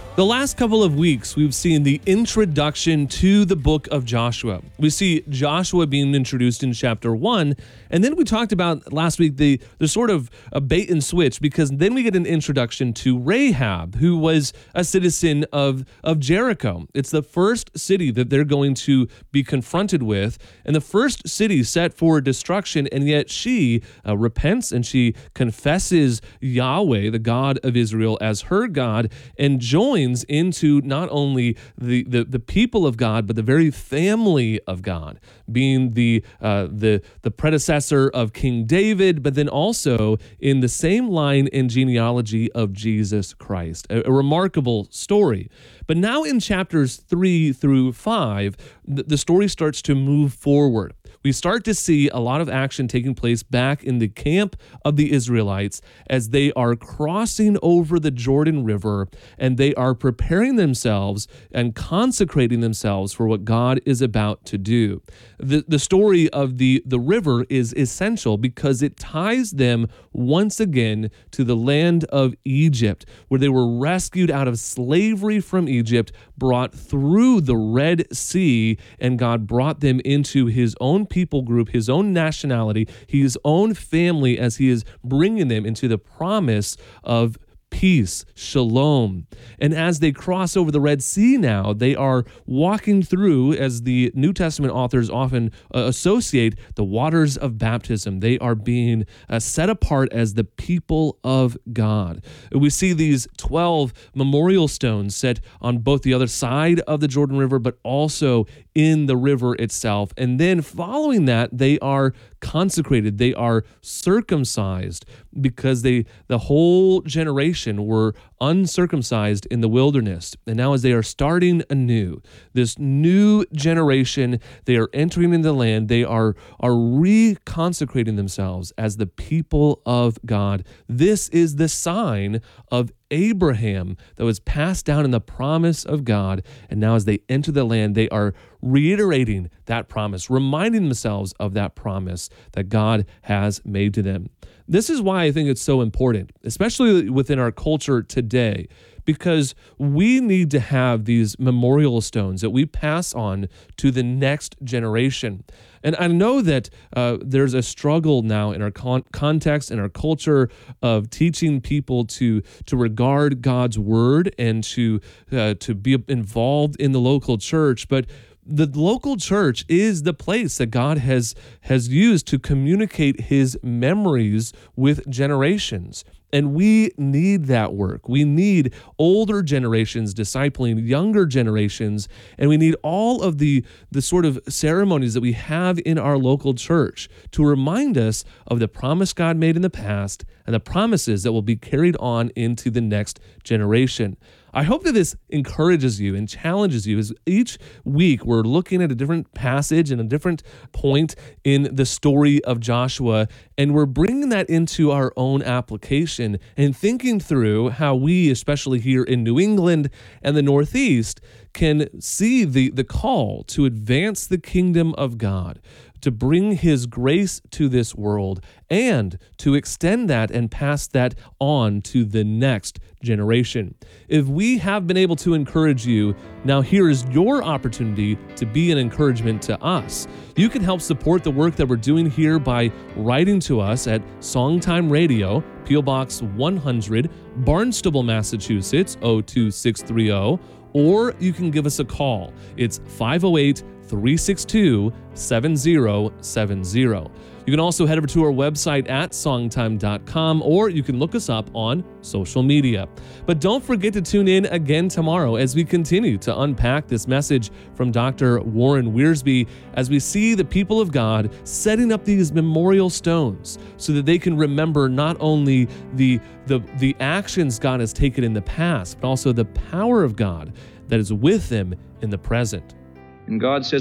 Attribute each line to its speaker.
Speaker 1: The last couple of weeks, we've seen the introduction to the book of Joshua. We see Joshua being introduced in chapter 1, and then we talked about last week the sort of a bait and switch, because then we get an introduction to Rahab, who was a citizen of Jericho. It's the first city that they're going to be confronted with, and the first city set for destruction, and yet she repents and she confesses Yahweh, the God of Israel, as her God, and joins into not only the people of God, but the very family of God, being the predecessor of King David, but then also in the same line and genealogy of Jesus Christ. A remarkable story. But now in chapters 3 through 5, the story starts to move forward. We start to see a lot of action taking place back in the camp of the Israelites as they are crossing over the Jordan River, and they are preparing themselves and consecrating themselves for what God is about to do. The story of the river is essential because it ties them once again to the land of Egypt, where they were rescued out of slavery from Egypt, brought through the Red Sea, and God brought them into his own people group, his own nationality, his own family, as he is bringing them into the promise of peace, shalom. And as they cross over the Red Sea now, they are walking through, as the New Testament authors often associate, the waters of baptism. They are being set apart as the people of God. We see these 12 memorial stones set on both the other side of the Jordan River, but also in the river itself. And then following that, they are consecrated. They are circumcised because the whole generation were uncircumcised in the wilderness. And now as they are starting anew, this new generation, they are entering into the land, they are reconsecrating themselves as the people of God. This is the sign of Abraham that was passed down in the promise of God. And now as they enter the land, they are reiterating that promise, reminding themselves of that promise that God has made to them. This is why I think it's so important, especially within our culture today, because we need to have these memorial stones that we pass on to the next generation. And I know that there's a struggle now in our context, in our culture, of teaching people to regard God's word and to be involved in the local church, but the local church is the place that God has used to communicate his memories with generations. And we need that work. We need older generations discipling younger generations, and we need all of the sort of ceremonies that we have in our local church to remind us of the promise God made in the past and the promises that will be carried on into the next generation. I hope that this encourages you and challenges you as each week we're looking at a different passage and a different point in the story of Joshua, and we're bringing that into our own application and thinking through how we, especially here in New England and the Northeast, can see the call to advance the kingdom of God, to bring his grace to this world, and to extend that and pass that on to the next generation. If we have been able to encourage you, now here is your opportunity to be an encouragement to us. You can help support the work that we're doing here by writing to us at Songtime Radio, P.O. Box 100, Barnstable, Massachusetts, 02630, or you can give us a call. It's 508-362-7070. You can also head over to our website at songtime.com, or you can look us up on social media. But don't forget to tune in again tomorrow as we continue to unpack this message from Dr. Warren Wiersbe as we see the people of God setting up these memorial stones so that they can remember not only the actions God has taken in the past, but also the power of God that is with them in the present.
Speaker 2: And God says,